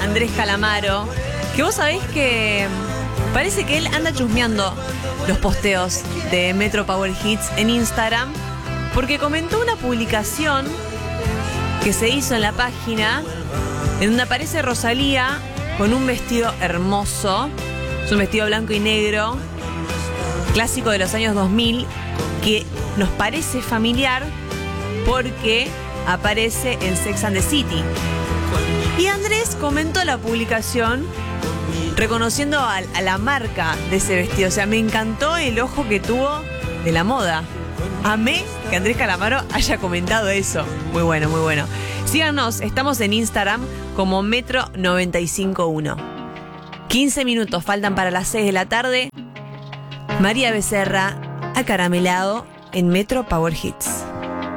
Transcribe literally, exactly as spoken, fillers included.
Andrés Calamaro, que vos sabés que parece que él anda chusmeando los posteos de Metro Power Hits en Instagram, porque comentó una publicación que se hizo en la página en donde aparece Rosalía con un vestido hermoso. Es un vestido blanco y negro, clásico de los años dos mil, que nos parece familiar porque aparece en Sex and the City. Y Andrés comentó la publicación reconociendo a, a la marca de ese vestido. O sea, me encantó el ojo que tuvo de la moda. Amé que Andrés Calamaro haya comentado eso. Muy bueno, muy bueno. Síganos, estamos en Instagram como Metro noventa y cinco uno. quince minutos faltan para las seis de la tarde. María Becerra, Acaramelado en Metro Power Hits.